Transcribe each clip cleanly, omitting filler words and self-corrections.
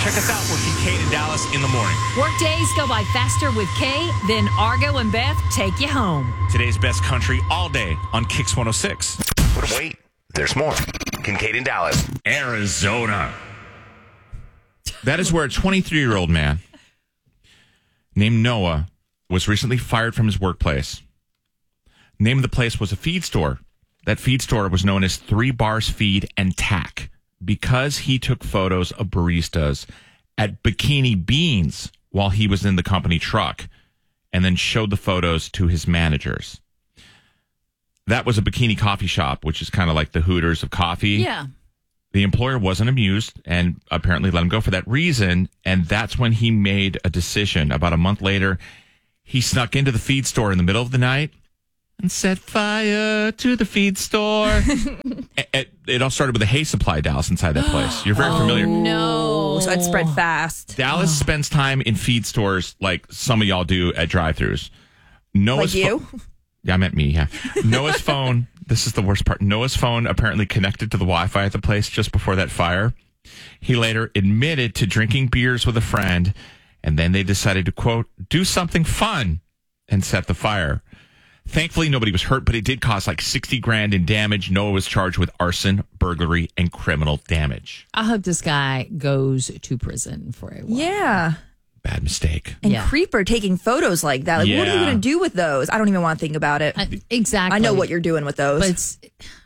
Check us out. We're Kincaid and Dallas in the morning. Work days go by faster with Kay, then Argo and Beth take you home. Today's best country all day on Kix 106. But wait, there's more. Kincaid and Dallas. Arizona. That is where a 23-year-old man named Noah was recently fired from his workplace. Name of the place was a feed store. That feed store was known as 3 Bars Feed and Tack because he took photos of baristas at Bikini Beans while he was in the company truck and then showed the photos to his managers. That was a bikini coffee shop, which is kind of like the Hooters of coffee. Yeah. The employer wasn't amused and apparently let him go for that reason. And that's when he made a decision. About a month later, he snuck into the feed store in the middle of the night and set fire to the feed store. It all started with a hay supply, Dallas, inside that place. You're very familiar. No. So it spread fast. Dallas spends time in feed stores like some of y'all do at drive-thrus. Noah's Like you? Yeah, I meant me, yeah. Noah's phone, this is the worst part. Noah's phone apparently connected to the Wi-Fi at the place just before that fire. He later admitted to drinking beers with a friend, and then they decided to, quote, do something fun and set the fire. Thankfully, nobody was hurt, but it did cost like $60,000 in damage. Noah was charged with arson, burglary, and criminal damage. I hope this guy goes to prison for a while. Yeah. Bad mistake. And Yeah. creeper taking photos like that. Like, what are you Yeah. going to do with those? I don't even want to think about it. Exactly. I know what you're doing with those. But it's,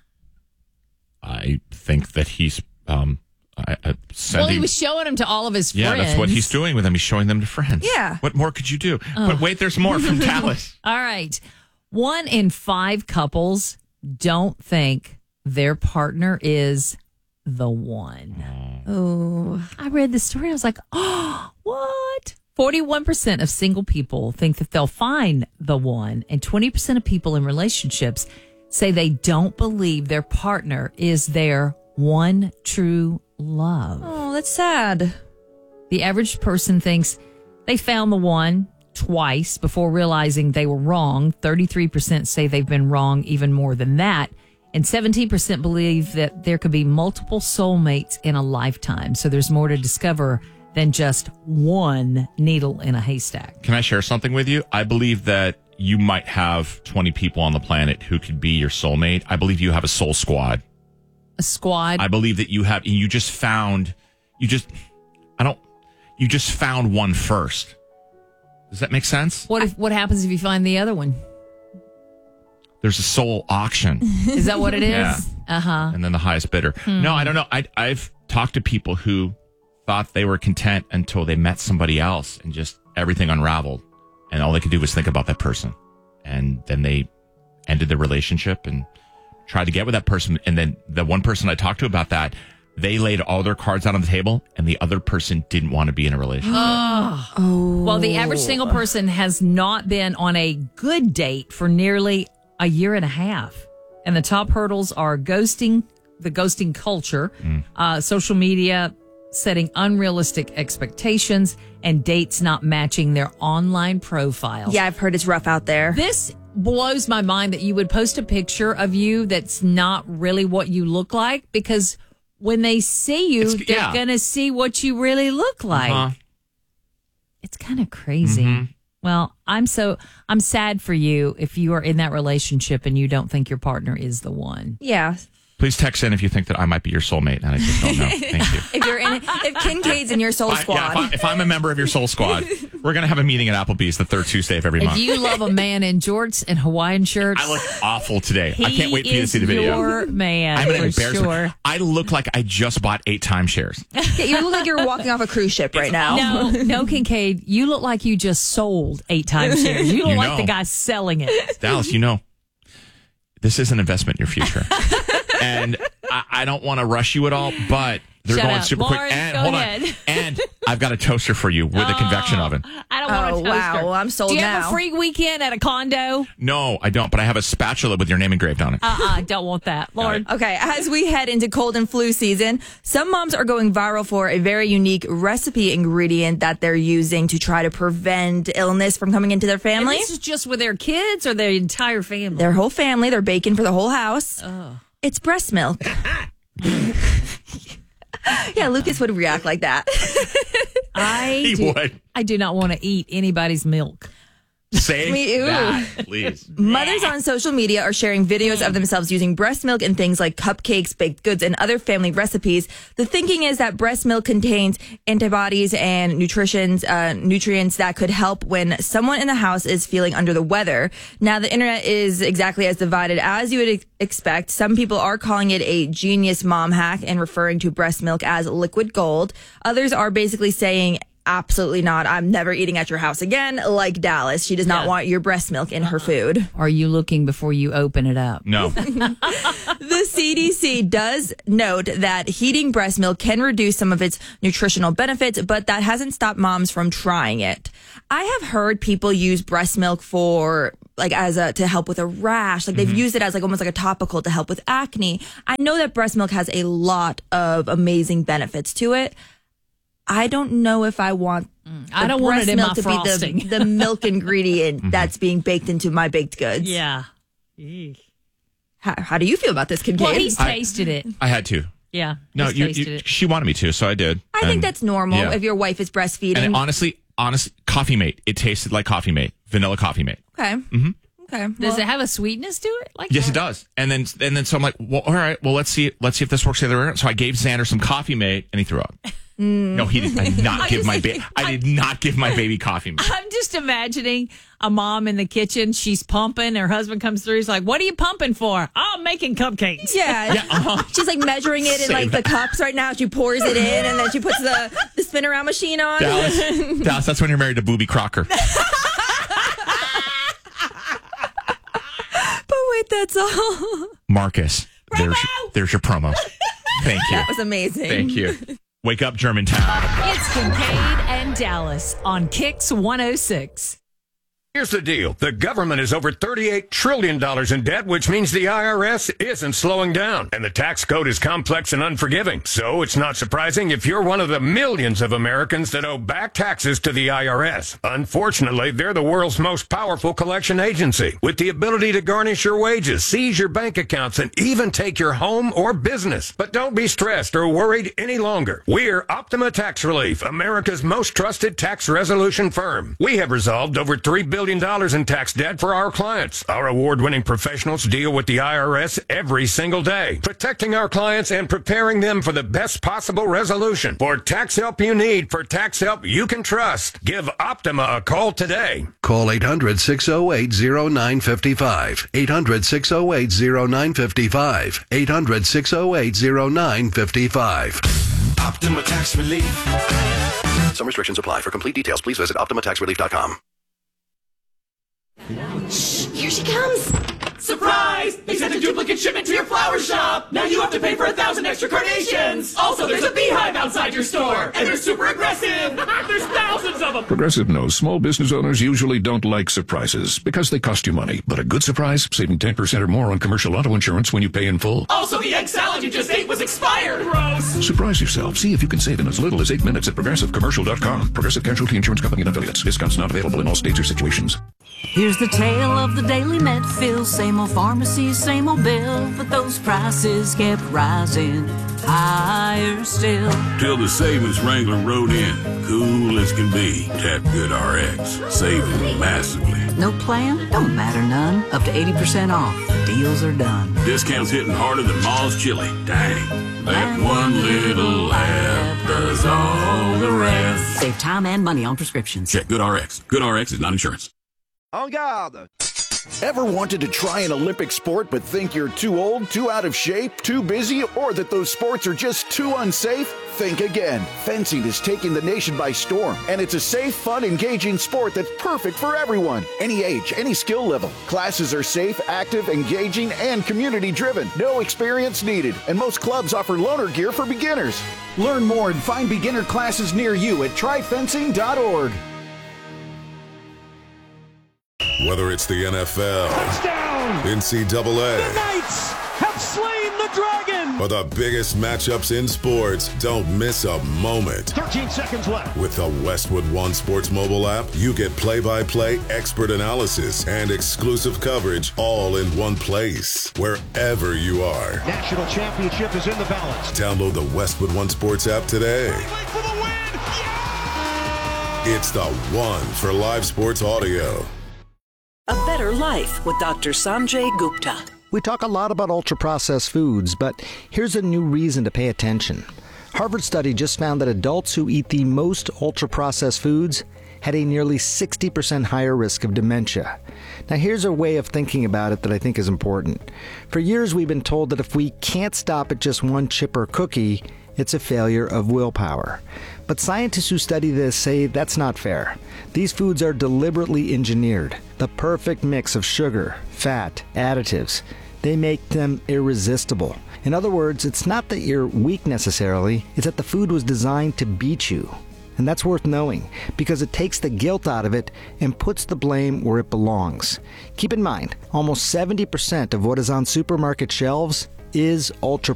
I think that he's sending... he was showing them to all of his Yeah, friends. that's what he's doing with them. He's showing them to friends. Yeah. What more could you do? But wait, there's more from Dallas. All right. 1 in 5 couples don't think their partner is the one. oh. I read this story. I was like, oh, what? 41% of single people think that they'll find the one, and 20% of people in relationships say they don't believe their partner is their one true love. Oh, that's sad. The average person thinks they found the one twice before realizing they were wrong. 33% say they've been wrong even more than that. And 17% believe that there could be multiple soulmates in a lifetime. So there's more to discover than just one needle in a haystack. Can I share something with you? I believe that you might have 20 people on the planet who could be your soulmate. I believe you have a soul squad. A squad. I believe that you just found one first. Does that make sense? What happens if you find the other one? There's a soul auction. Is that what it is? Yeah. Uh-huh. And then the highest bidder. No, I don't know. I've talked to people who thought they were content until they met somebody else and just everything unraveled. And all they could do was think about that person. And then they ended the relationship and tried to get with that person. And then the one person I talked to about that, they laid all their cards out on the table and the other person didn't want to be in a relationship. Well, the average single person has not been on a good date for nearly a year and a half. And the top hurdles are the ghosting culture, social media, setting unrealistic expectations, and dates not matching their online profiles. Yeah, I've heard it's rough out there. This blows my mind that you would post a picture of you that's not really what you look like, because when they see you, they're going to see what you really look like. Uh-huh. It's kind of crazy. Mm-hmm. Well, I'm sad for you if you are in that relationship and you don't think your partner is the one. Yeah. Please text in if you think that I might be your soulmate, and I just don't know. Thank you. If you're if Kincaid's in your soul squad. If I'm a member of your soul squad, we're going to have a meeting at Applebee's the third Tuesday of every If month. you love a man in jorts and Hawaiian shirts, I look awful today. I can't wait for you to see the he is video. your man, I'm an for embarrassment. sure. I look like I just bought 8 timeshares. Yeah, you look like you're walking off a cruise ship right now. No, Kincaid, you look like you just sold 8 timeshares. You look You like know. the guy selling it. Dallas, this is an investment in your future. And I don't want to rush you at all, but they're Shut going up. super Lauren, quick. And go hold ahead. on. And I've got a toaster for you with a convection oven. I don't want a Oh, toaster. wow. Well, I'm sold Do you have now. a free weekend at a condo? No, I don't, but I have a spatula with your name engraved on it. I don't want that. Lord. Okay, as we head into cold and flu season, some moms are going viral for a very unique recipe ingredient that they're using to try to prevent illness from coming into their And family. this is just with their kids or their entire family? Their whole family, they're baking for the whole house. It's breast milk. Yeah, Lucas would react like that. He would. I do not want to eat anybody's milk. Say Ew. that, please. Mothers on social media are sharing videos of themselves using breast milk in things like cupcakes, baked goods, and other family recipes. The thinking is that breast milk contains antibodies and nutrients that could help when someone in the house is feeling under the weather. Now, the internet is exactly as divided as you would expect. Some people are calling it a genius mom hack and referring to breast milk as liquid gold. Others are basically saying, absolutely not. I'm never eating at your house again, like Dallas. She does not want your breast milk in her food. Are you looking before you open it up? No. The CDC does note that heating breast milk can reduce some of its nutritional benefits, but that hasn't stopped moms from trying it. I have heard people use breast milk for to help with a rash. Like they've used it as almost like a topical to help with acne. I know that breast milk has a lot of amazing benefits to it. I don't know if I want I don't want it in my to frosting. be the milk ingredient that's being baked into my baked goods. Yeah. How do you feel about this, Kincaid? Well, he's tasted it. I had to. Yeah. No, he's tasted it. she wanted me to, so I did. I think that's normal yeah. if your wife is breastfeeding. And honestly, Coffee Mate. It tasted like Coffee Mate. Vanilla Coffee Mate. Okay. Okay. Does it have a sweetness to it? Yes, it does. And then so I'm like, well, all right, well, let's see if this works the other way. So I gave Xander some Coffee Mate, and he threw up. No, he did not give my baby. I did not give my baby Coffee Mate. I'm just imagining a mom in the kitchen. She's pumping. Her husband comes through. He's like, "What are you pumping for?" "Oh, I'm making cupcakes." Yeah. She's like measuring it in the cups right now. She pours it in, and then she puts the spin around machine on. Dallas, that's when you're married to Booby Crocker. But wait, that's all. Marcus, there's your promo. Thank you. That was amazing. Thank you. Wake up, Germantown. It's Kincaid and Dallas on Kicks 106. Here's the deal. The government is over $38 trillion in debt, which means the IRS isn't slowing down. And the tax code is complex and unforgiving. So it's not surprising if you're one of the millions of Americans that owe back taxes to the IRS. Unfortunately, they're the world's most powerful collection agency, with the ability to garnish your wages, seize your bank accounts, and even take your home or business. But don't be stressed or worried any longer. We're Optima Tax Relief, America's most trusted tax resolution firm. We have resolved over $3 billion in tax debt for our clients. Our award-winning professionals deal with the IRS every single day, protecting our clients and preparing them for the best possible resolution. For tax help you need, for tax help you can trust, give Optima a call today. Call 800-608-0955. 800-608-0955. 800-608-0955. Optima Tax Relief. Some restrictions apply. For complete details, please visit OptimaTaxRelief.com. Here she comes. Surprise! They sent a duplicate shipment to your flower shop. Now you have to pay for 1,000 extra carnations. Also, there's a beehive outside your store, and they're super aggressive. There's thousands of them. Progressive knows small business owners usually don't like surprises because they cost you money. But a good surprise, saving 10% or more on commercial auto insurance when you pay in full. Also, the egg salad you just ate was expired. Gross. Surprise yourself. See if you can save in as little as 8 minutes at ProgressiveCommercial.com. Progressive Casualty Insurance Company and Affiliates. Discounts not available in all states or situations. Here's the tale of the daily Medfield. Same old pharmacy, same old bill, but those prices kept rising higher still. Till the savings Wrangler rode in, cool as can be. Tap Good RX, saving massively. No plan? Don't matter none. Up to 80% off. Deals are done. Discounts hitting harder than Ma's chili. Dang, that one little laugh does all the rest. Save time and money on prescriptions. Check Good RX. Good RX is not insurance. En garde! Ever wanted to try an Olympic sport but think you're too old, too out of shape, too busy, or that those sports are just too unsafe? Think again. Fencing is taking the nation by storm, and it's a safe, fun, engaging sport that's perfect for everyone. Any age, any skill level. Classes are safe, active, engaging, and community-driven. No experience needed, and most clubs offer loaner gear for beginners. Learn more and find beginner classes near you at tryfencing.org. Whether it's the NFL, touchdown, NCAA, the Knights have slain the Dragon! For the biggest matchups in sports, don't miss a moment. 13 seconds left. With the Westwood One Sports mobile app, you get play-by-play expert analysis and exclusive coverage all in one place, wherever you are. National championship is in the balance. Download the Westwood One Sports app today. For the win! Yeah! It's the one for live sports audio. A better life with Dr. Sanjay Gupta. We talk a lot about ultra-processed foods, but here's a new reason to pay attention. Harvard study just found that adults who eat the most ultra-processed foods had a nearly 60% higher risk of dementia. Now here's a way of thinking about it that I think is important. For years we've been told that if we can't stop at just one chip or cookie, it's a failure of willpower. But scientists who study this say that's not fair. These foods are deliberately engineered. The perfect mix of sugar, fat, additives. They make them irresistible. In other words, it's not that you're weak necessarily, it's that the food was designed to beat you. And that's worth knowing, because it takes the guilt out of it and puts the blame where it belongs. Keep in mind, almost 70% of what is on supermarket shelves is ultra